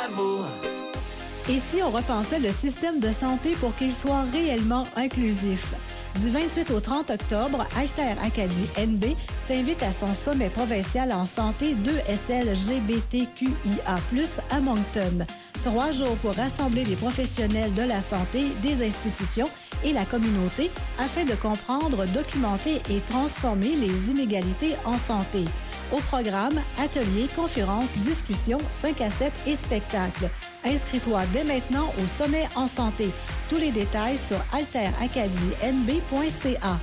à vous. Et si on repensait le système de santé pour qu'il soit réellement inclusif? Du 28 au 30 octobre, Alter Acadie NB t'invite à son sommet provincial en santé 2SLGBTQIA+, à Moncton. 3 jours pour rassembler des professionnels de la santé, des institutions et la communauté afin de comprendre, documenter et transformer les inégalités en santé. Au programme, ateliers, conférences, discussions, 5 à 7 et spectacles. Inscris-toi dès maintenant au Sommet en santé. Tous les détails sur alteracadienb.ca.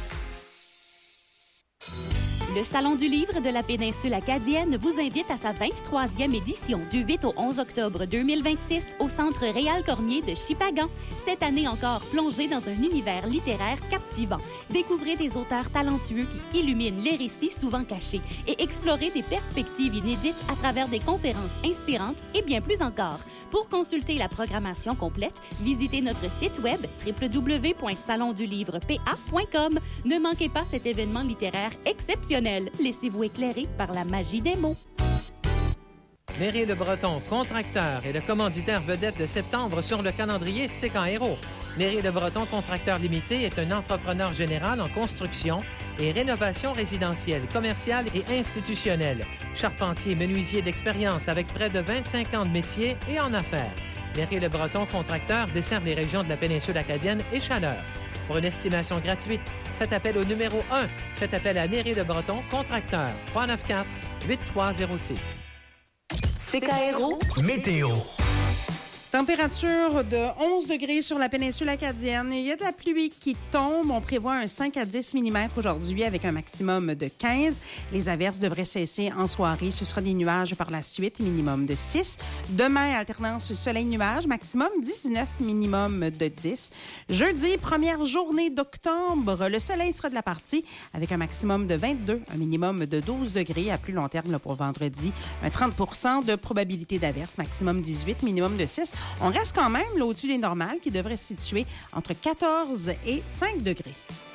Le Salon du livre de la péninsule acadienne vous invite à sa 23e édition du 8 au 11 octobre 2026 au Centre Réal Cormier de Shippagan. Cette année encore, plongez dans un univers littéraire captivant. Découvrez des auteurs talentueux qui illuminent les récits souvent cachés et explorez des perspectives inédites à travers des conférences inspirantes et bien plus encore. Pour consulter la programmation complète, visitez notre site web www.salondulivrepa.com. Ne manquez pas cet événement littéraire exceptionnel. Laissez-vous éclairer par la magie des mots. Mairie Le Breton, contracteur et le commanditaire vedette de septembre sur le calendrier Séquent Héros. Mairie Le Breton Contracteur Limité est un entrepreneur général en construction et rénovation résidentielle, commerciale et institutionnelle. Charpentier, menuisier d'expérience avec près de 25 ans de métier et en affaires. Mairie Le Breton Contracteur dessert les régions de la péninsule acadienne et Chaleur. Pour une estimation gratuite, faites appel au numéro 1. Faites appel à Mairie Le Breton Contracteur. 394-8306. Séquent Héros. Météo. Température de 11 degrés sur la péninsule acadienne. Il y a de la pluie qui tombe. On prévoit un 5 à 10 mm aujourd'hui avec un maximum de 15. Les averses devraient cesser en soirée. Ce sera des nuages par la suite, minimum de 6. Demain, alternance soleil-nuage, maximum 19, minimum de 10. Jeudi, première journée d'octobre, le soleil sera de la partie avec un maximum de 22, un minimum de 12 degrés. À plus long terme là, pour vendredi, un 30 % de probabilité d'averse, maximum 18, minimum de 6. On reste quand même là, au-dessus des normales qui devraient se situer entre 14 et 5 degrés.